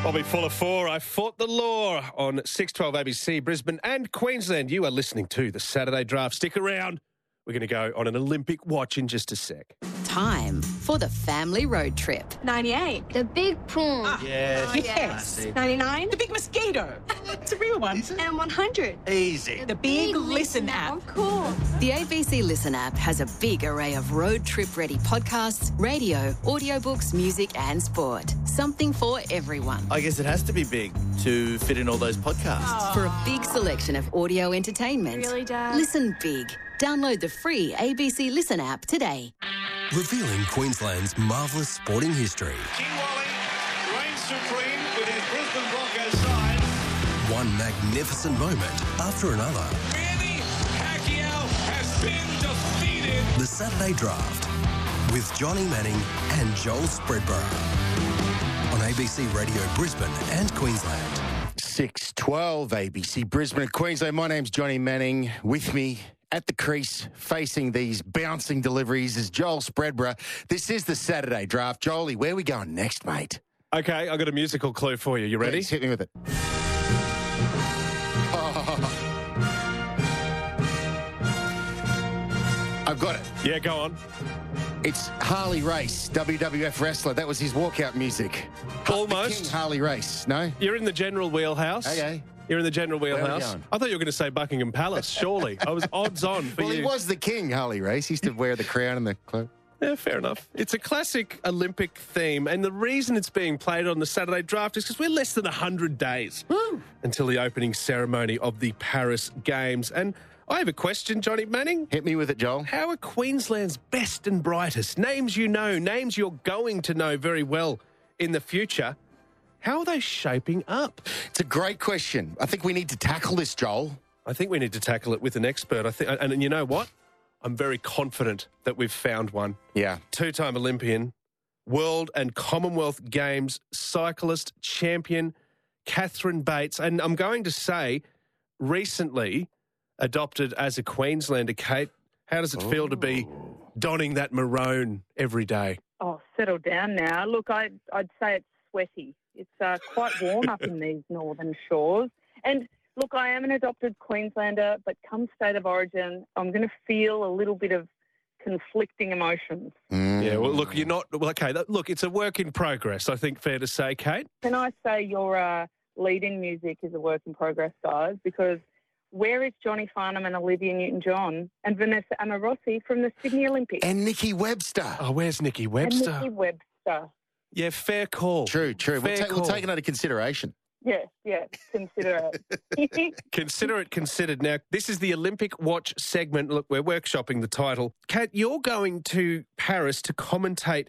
Bobby Fuller 4, I fought the law on 612 ABC, Brisbane and Queensland. You are listening to the Saturday Draft. Stick around. We're going to go on an Olympic watch in just a sec. Time for the family road trip. 98. The big prawn. Yes. Yes. 99. The big mosquito. It's a real one. And 100. Easy. The big Listen app. Of course. The ABC Listen app has a big array of road trip-ready podcasts, radio, audiobooks, music and sport. Something for everyone. I guess it has to be big to fit in all those podcasts. For a big selection of audio entertainment. Really, Dad? Listen big. Download the free ABC Listen app today. Revealing Queensland's marvellous sporting history. King Wally reigns supreme with his Brisbane Broncos side. One magnificent moment after another. Manny Pacquiao has been defeated. The Saturday Draft with Johnny Manning and Joel Spreadborough on ABC Radio Brisbane and Queensland. 612 ABC Brisbane and Queensland. My name's Johnny Manning. With me at the crease, facing these bouncing deliveries, is Joel Spreadborough. This is the Saturday Draft. Jolie, where are we going next, mate? Okay, I've got a musical clue for you. You ready? Please hit me with it. I've got it. Yeah, go on. It's Harley Race, WWF wrestler. That was his walkout music. Almost. The King Harley Race, no? You're in the general wheelhouse. Okay. You're in the general are we wheelhouse. going? I thought you were going to say Buckingham Palace, surely. I was odds on for Well, you. he was the king, Harley Race. He used to wear the crown and the cloak. Yeah, fair enough. It's a classic Olympic theme, and the reason it's being played on the Saturday Draft is because we're less than 100 days until the opening ceremony of the Paris Games. And I have a question, Johnny Manning. Hit me with it, Joel. How are Queensland's best and brightest, names you know, names you're going to know very well in the future, how are they shaping up? It's a great question. I think we need to tackle this, Joel. I think we need to tackle it with an expert. And you know what? I'm very confident that we've found one. Yeah. Two-time Olympian, World and Commonwealth Games cyclist champion, Catherine Bates. And I'm going to say, recently adopted as a Queenslander. Kate, how does it feel to be donning that maroon every day? Oh, settle down now. Look, I'd say it's sweaty. It's quite warm up in these northern shores. And look, I am an adopted Queenslander, but come state of origin, I'm going to feel a little bit of conflicting emotions. Yeah, well, look, you're not... Well, okay, look, it's a work in progress, I think, fair to say, Kate. Can I say your lead-in music is a work in progress, guys? Because where is Johnny Farnham and Olivia Newton-John and Vanessa Amorosi from the Sydney Olympics? And Nikki Webster. Oh, where's Nikki Webster? And Nikki Webster. Yeah, fair call. True. Fair We'll call. take it under consideration. Yes, consider it. Consider it considered. Now, this is the Olympic Watch segment. Look, we're workshopping the title. Kat, you're going to Paris to commentate